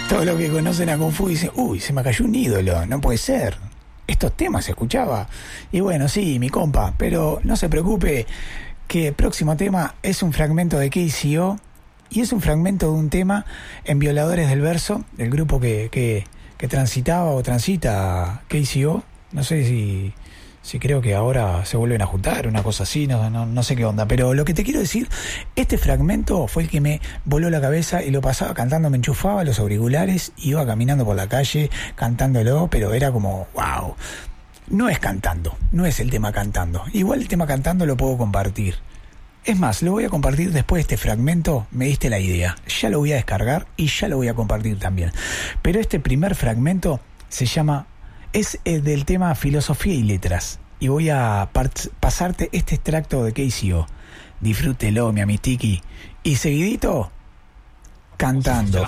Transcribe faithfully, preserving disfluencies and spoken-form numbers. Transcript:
Todos los que conocen a Kung Fu dicen, uy, se me cayó un ídolo, no puede ser. Estos temas se escuchaba. Y bueno, sí, mi compa, pero no se preocupe que el próximo tema es un fragmento de K C O y es un fragmento de un tema en Violadores del Verso, el grupo que, que, que transitaba o transita K C O. No sé si... Sí, creo que ahora se vuelven a juntar, una cosa así, no, no, no sé qué onda. Pero lo que te quiero decir, este fragmento fue el que me voló la cabeza y lo pasaba cantando, me enchufaba los auriculares, iba caminando por la calle cantándolo, pero era como, wow. No es cantando, no es el tema cantando. Igual el tema cantando lo puedo compartir. Es más, lo voy a compartir después de este fragmento, me diste la idea. Ya lo voy a descargar y ya lo voy a compartir también. Pero este primer fragmento se llama... Es eh, del tema Filosofía y Letras. Y voy a part- pasarte este extracto de K C O. Disfrútelo, mi amitiki. Y seguidito, cantando.